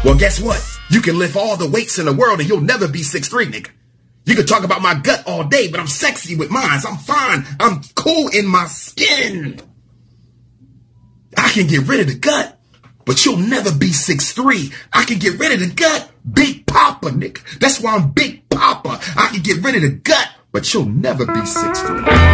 Well, guess what? You can lift all the weights in the world and you'll never be 6'3", nigga. You can talk about my gut all day, but I'm sexy with mine. I'm fine. I'm cool in my skin. I can get rid of the gut, but you'll never be 6'3". I can get rid of the gut. Big Papa, nigga. That's why I'm Big Papa. I can get rid of the gut, but you'll never be 6'3".